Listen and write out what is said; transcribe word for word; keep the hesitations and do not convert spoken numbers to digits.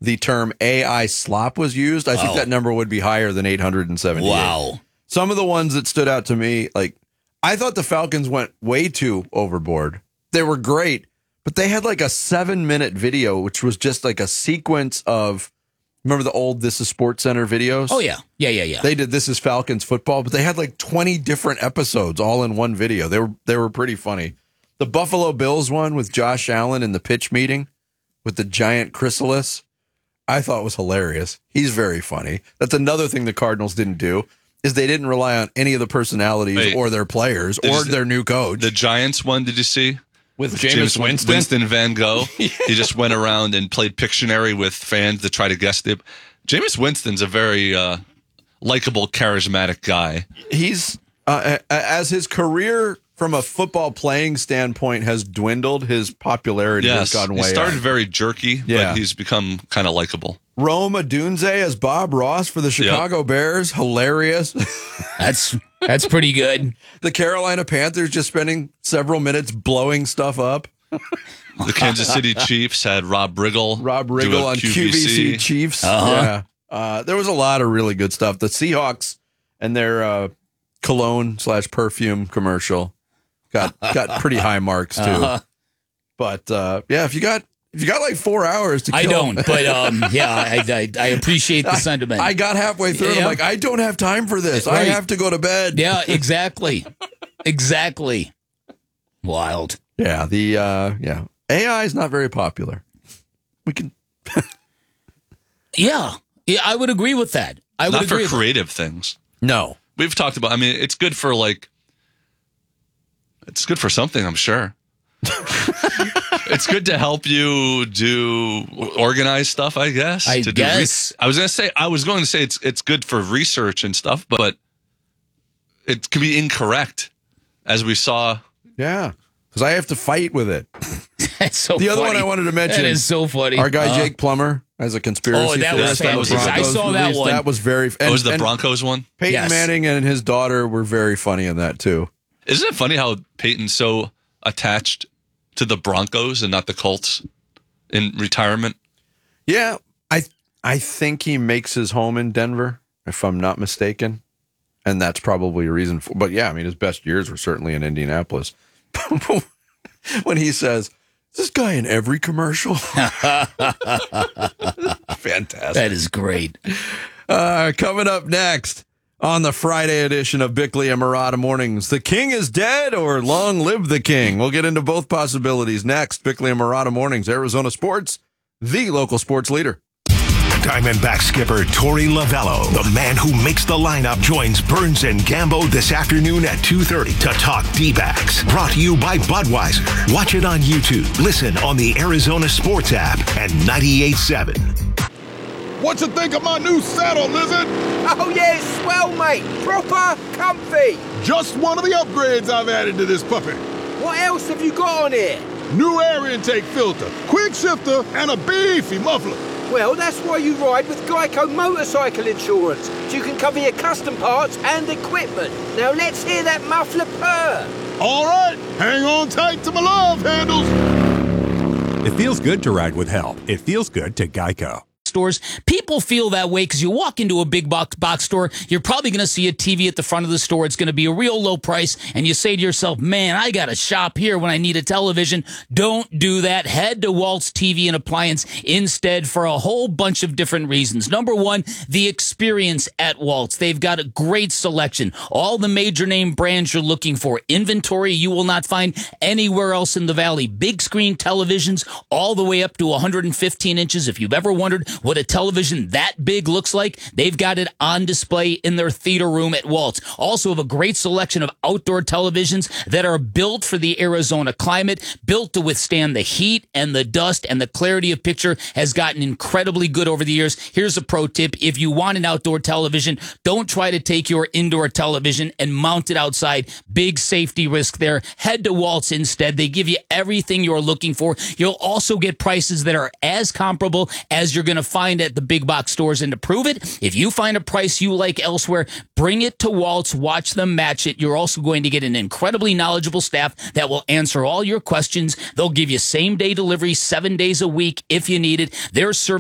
the term A I slop was used, I wow. think that number would be higher than eight hundred seventy-eight. Wow. Some of the ones that stood out to me, like, I thought the Falcons went way too overboard. They were great, but they had like a seven minute video, which was just like a sequence of, remember the old This Is Sports Center videos? Oh, yeah. Yeah, yeah, yeah. They did This Is Falcons Football, but they had like twenty different episodes all in one video. They were they were pretty funny. The Buffalo Bills one with Josh Allen in the pitch meeting with the giant chrysalis, I thought was hilarious. He's very funny. That's another thing the Cardinals didn't do, is they didn't rely on any of the personalities Wait, or their players or their new coach. The Giants one, did you see? With Jameis Winston? Winston Van Gogh. Yeah. He just went around and played Pictionary with fans to try to guess the... Jameis Winston's a very uh, likable, charismatic guy. He's, uh, as his career from a football playing standpoint has dwindled, his popularity yes, has gone way up. He started up. very jerky, yeah. but he's become kind of likable. Rome Odunze as Bob Ross for the Chicago yep. Bears. Hilarious. That's that's pretty good. The Carolina Panthers just spending several minutes blowing stuff up. The Kansas City Chiefs had Rob Riggle. Rob Riggle on Q V C, Q V C Chiefs. Uh-huh. Yeah. Uh, there was a lot of really good stuff. The Seahawks and their uh, cologne slash perfume commercial got got pretty high marks too. Uh-huh. But uh, yeah, if you got if you got like four hours to kill, I don't. But um, yeah, I, I I appreciate the sentiment. I, I got halfway through. Yeah. And I'm like, I don't have time for this. Right. I have to go to bed. Yeah, exactly, exactly. Wild. Yeah. The uh, yeah A I is not very popular. We can. yeah, yeah, I would agree with that. I would not agree for creative things. No, we've talked about. I mean, it's good for like. It's good for something, I'm sure. It's good to help you do organize stuff, I guess. I to guess. Do re- I was going to say I was going to say it's it's good for research and stuff, but it can be incorrect, as we saw. Yeah, because I have to fight with it. That's so. The funny. other one I wanted to mention that is so funny. Our guy uh, Jake Plummer as a conspiracy. Oh, that theorist. was fantastic. I saw that released. one. That was very. And, oh, was the and Broncos one? Peyton yes. Manning and his daughter were very funny in that too. Isn't it funny how Peyton's so attached to the Broncos and not the Colts in retirement? Yeah, I I think he makes his home in Denver, if I'm not mistaken, and that's probably a reason for. But yeah, I mean, his best years were certainly in Indianapolis. When he says, "Is this guy in every commercial?" Fantastic. That is great. Uh, coming up next on the Friday edition of Bickley and Marotta Mornings, the king is dead or long live the king? We'll get into both possibilities next. Bickley and Marotta Mornings, Arizona Sports, the local sports leader. Diamondback skipper Torey Lovello, the man who makes the lineup, joins Burns and Gambo this afternoon at two thirty to talk D-backs. Brought to you by Budweiser. Watch it on YouTube. Listen on the Arizona Sports app and ninety-eight point seven. What you think of my new saddle, Lizard? Oh, yeah, it's swell, mate. Proper comfy. Just one of the upgrades I've added to this puppy. What else have you got on here? New air intake filter, quick shifter, and a beefy muffler. Well, that's why you ride with Geico Motorcycle Insurance, so you can cover your custom parts and equipment. Now let's hear that muffler purr. All right, hang on tight to my love handles. It feels good to ride with help. It feels good to Geico. Stores, people feel that way because you walk into a big box, box store, you're probably going to see a T V at the front of the store. It's going to be a real low price, and you say to yourself, man, I got to shop here when I need a television. Don't do that. Head to Waltz T V and Appliance instead for a whole bunch of different reasons. Number one, the experience at Waltz. They've got a great selection. All the major name brands you're looking for. Inventory you will not find anywhere else in the valley. Big screen televisions all the way up to one hundred fifteen inches. If you've ever wondered what a television that big looks like, they've got it on display in their theater room at Waltz. Also have a great selection of outdoor televisions that are built for the Arizona climate, built to withstand the heat and the dust, and the clarity of picture has gotten incredibly good over the years. Here's a pro tip. If you want an outdoor television, don't try to take your indoor television and mount it outside. Big safety risk there. Head to Waltz instead. They give you everything you're looking for. You'll also get prices that are as comparable as you're going to find at the big box stores. And to prove it, if you find a price you like elsewhere, bring it to Waltz, watch them match it. You're also going to get an incredibly knowledgeable staff that will answer all your questions. They'll give you same day delivery seven days a week if you need it. Their service